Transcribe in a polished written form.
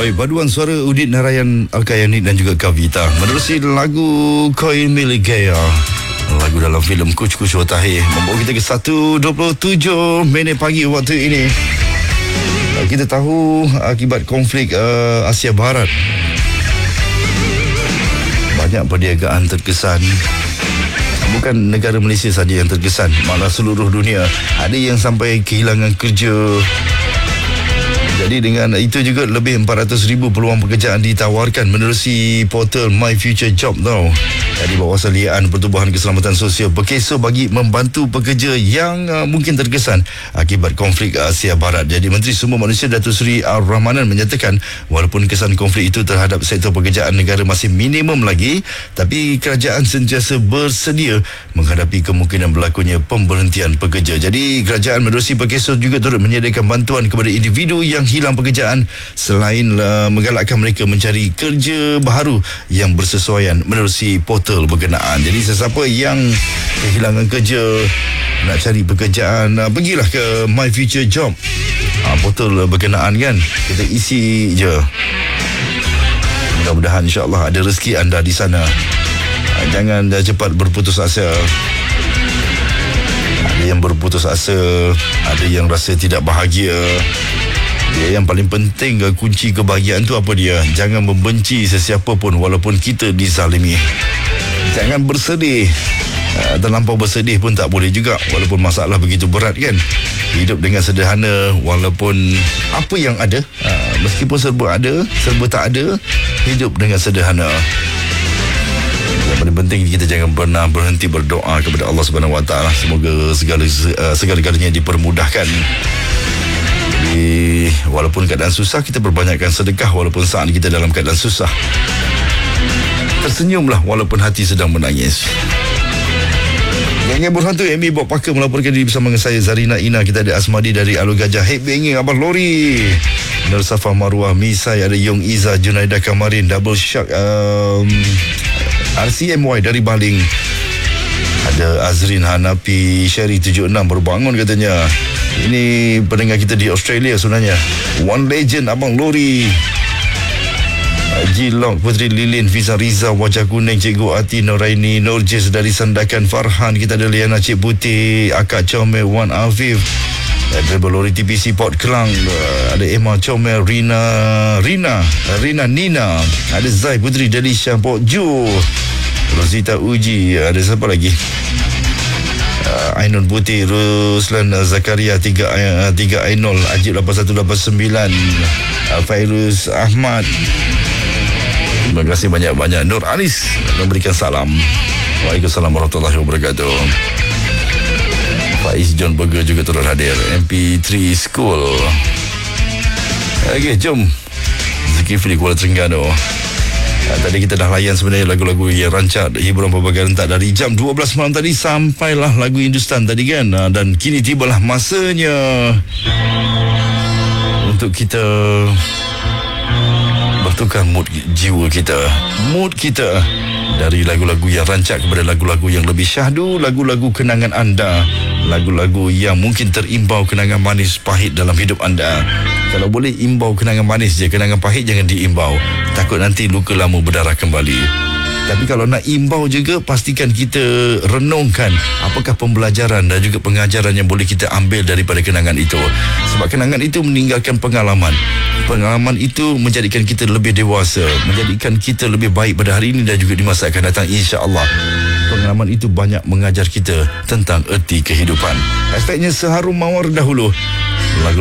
Baik, paduan suara Udit Narayan, Alkayani dan juga Kavita menerusi lagu Koi Milik Gaya, lagu dalam filem Kuch Kuch Watahe, membawa kita ke 1:27 minit pagi waktu ini. Kita tahu akibat konflik Asia Barat, banyak perniagaan terkesan. Bukan negara Malaysia saja yang terkesan, malah seluruh dunia. Ada yang sampai kehilangan kerja. Jadi dengan itu juga lebih 400,000 peluang pekerjaan ditawarkan menerusi portal My Future Job tau. Jadi bawah liaan Pertubuhan Keselamatan Sosial berkesor bagi membantu pekerja yang mungkin terkesan akibat konflik Asia Barat. Jadi Menteri Sumber Manusia Datuk Seri Ar-Rahmanan menyatakan walaupun kesan konflik itu terhadap sektor pekerjaan negara masih minimum lagi, tapi kerajaan sentiasa bersedia menghadapi kemungkinan berlakunya pemberhentian pekerja. Jadi kerajaan menerusi berkesor juga turut menyediakan bantuan kepada individu yang hilang pekerjaan selain menggalakkan mereka mencari kerja baru yang bersesuaian menerusi portal berkenaan. Jadi sesiapa yang kehilangan kerja, nak cari pekerjaan, pergilah ke My Future Job, portal berkenaan kan. Kita isi je. Mudah-mudahan insya-Allah ada rezeki anda di sana. Jangan cepat berputus asa. Ada yang berputus asa, ada yang rasa tidak bahagia. Yang paling penting, kunci kebahagiaan tu apa dia? Jangan membenci sesiapa pun walaupun kita dizalimi. Jangan bersedih. Terlampau bersedih pun tak boleh juga walaupun masalah begitu berat kan. Hidup dengan sederhana walaupun apa yang ada, meskipun serba ada, serba tak ada, hidup dengan sederhana. Yang paling penting, kita jangan pernah berhenti berdoa kepada Allah Subhanahu Wa Taala. Semoga segala-galanya dipermudahkan. Jadi walaupun keadaan susah, kita perbanyakkan sedekah walaupun saat kita dalam keadaan susah. Tersenyumlah walaupun hati sedang menangis. Geng Berhantu MB Bob Parker melaporkan diri bersama dengan saya, Zarina Ina. Kita ada Asmadi dari Alur Gajah, Headbanging Abang Lori, Nur Safah Marwah, Misai, ada Yong Iza, Junaidah Kamarin, Double Shark, RCMY dari Baling, ada Azrin Hanapi, Sherry 76 baru bangun katanya. Ini pendengar kita di Australia sebenarnya. One Legend Abang Lori, Jilok, Putri Lilin, Fiza Riza, Wajah Kuning, Cikgu Ati, Noraini, Norjis dari Sandakan, Farhan, kita ada Liana Cik Putih, Akak Comel, Wan Afif, Driver Lori TPC Port Kelang, ada Emma Comel, Rina Nina, ada Zai Putri Delisha Port Ju, Rosita Uji, ada siapa lagi? Ainul Putih, Ruslan Zakaria, 3 Ainul, Ajib 8189, Fairuz Ahmad. Terima kasih banyak-banyak. Nur Anis memberikan salam. Waalaikumsalam warahmatullahi wabarakatuh. Faiz John Burger juga turut hadir. MP3 School. Okey, jom Zulkifli Kuala Terengganu. Tadi kita dah layan sebenarnya lagu-lagu yang rancak hiburan pelbagai rentak dari jam 12 malam tadi sampailah lagu Hindustan tadi kan. Dan kini tibalah masanya untuk kita bertukar mood jiwa kita, mood kita dari lagu-lagu yang rancak kepada lagu-lagu yang lebih syahdu, lagu-lagu kenangan anda, lagu-lagu yang mungkin terimbau kenangan manis pahit dalam hidup anda. Kalau boleh imbau kenangan manis je, kenangan pahit jangan diimbau, takut nanti luka lama berdarah kembali. Tapi kalau nak imbau juga, pastikan kita renungkan apakah pembelajaran dan juga pengajaran yang boleh kita ambil daripada kenangan itu. Sebab kenangan itu meninggalkan pengalaman. Pengalaman itu menjadikan kita lebih dewasa, menjadikan kita lebih baik pada hari ini dan juga di masa akan datang, insya-Allah. Pengalaman itu banyak mengajar kita tentang erti kehidupan. Hashtagnya Seharum Mawar dahulu.